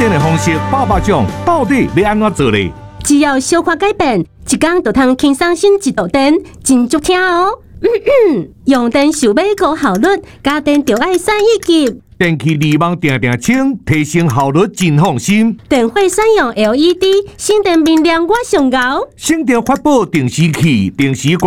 电的方式，800种到底要安怎做呢？ 只要小可改变，一天就通轻松省一度电，真足听哦。用电想要高效率，家电就爱3亿级。 电器离网定定清，提升效率真放心。 电火选用 LED，省电明亮我上高。 省电发布定时器，定时